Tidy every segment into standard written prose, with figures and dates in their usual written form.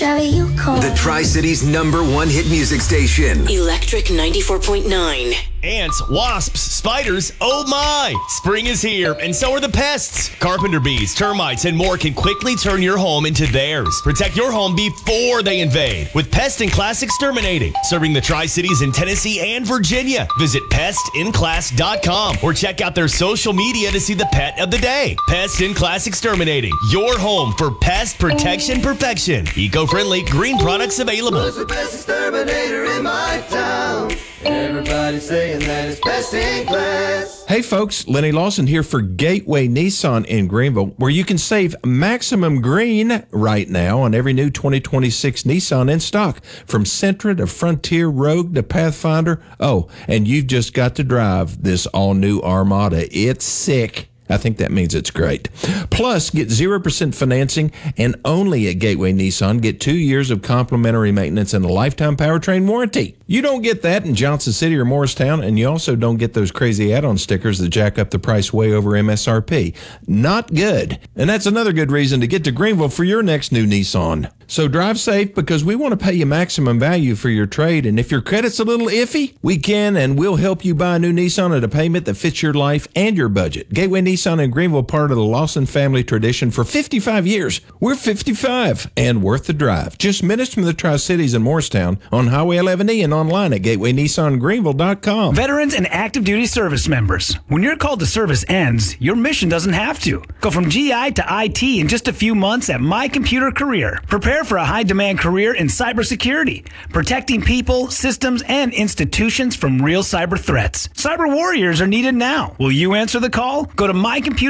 The Tri-Cities #1 hit music station. Electric 94.9. Ants, wasps, spiders, oh my! Spring is here, and so are the pests. Carpenter bees, termites, and more can quickly turn your home into theirs. Protect your home before they invade with Pest in Class Exterminating, serving the Tri-Cities in Tennessee and Virginia. Visit PestInClass.com or check out their social media to see the pet of the day. Pest in Class Exterminating, your home for pest protection perfection. Eco-friendly, green products available. Who's the best exterminator in my town? Everybody's saying that it's Pest in Class. Hey folks, Lenny Lawson here for Gateway Nissan in Greenville, where you can save maximum green right now on every new 2026 Nissan in stock, from Sentra to Frontier, Rogue to Pathfinder. Oh, and you've just got to drive this all-new Armada. It's sick. I think that means it's great. Plus, get 0% financing, and only at Gateway Nissan get 2 years of complimentary maintenance and a lifetime powertrain warranty. You don't get that in Johnson City or Morristown, and you also don't get those crazy add-on stickers that jack up the price way over MSRP. Not good. And that's another good reason to get to Greenville for your next new Nissan. So drive safe, because we want to pay you maximum value for your trade, and if your credit's a little iffy, we can and will help you buy a new Nissan at a payment that fits your life and your budget. Gateway Nissan in Greenville, part of the Lawson family tradition for 55 years. We're 55 and worth the drive. Just minutes from the Tri-Cities in Morristown on Highway 11E and online at GatewayNissanGreenville.com. Veterans and active duty service members, when your call to service ends, your mission doesn't have to. Go from GI to IT in just a few months at My Computer Career. Prepare for a high-demand career in cybersecurity, protecting people, systems, and institutions from real cyber threats. Cyber warriors are needed now. Will you answer the call? Go to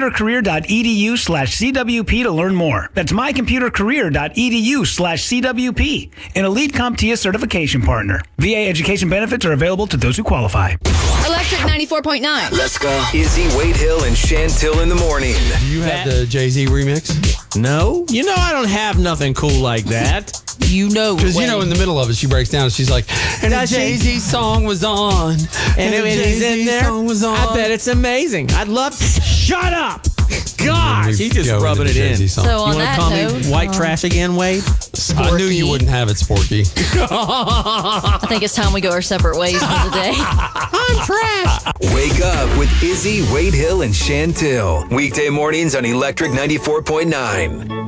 mycomputercareer.edu/CWP to learn more. That's mycomputercareer.edu/CWP, an Elite CompTIA certification partner. VA education benefits are available to those who qualify. Electric 94.9. Let's go. Izzy, Wade Hill, and Chantil in the morning. Do you have the Jay-Z remix? No. You know I don't have nothing cool like that. You know. Because, you know, in the middle of it, she breaks down and she's like, and a Jay-Z song was on. And it is in there. Song was on. I bet it's amazing. I'd love to. Shut up. Gosh, he's just rubbing it in. So you on want to that call note, me white trash again, Wade? I knew you wouldn't have it, Sporky. I think it's time we go our separate ways for the day. I'm trash. Wake up with Izzy, Wade Hill, and Chantil. Weekday mornings on Electric 94.9.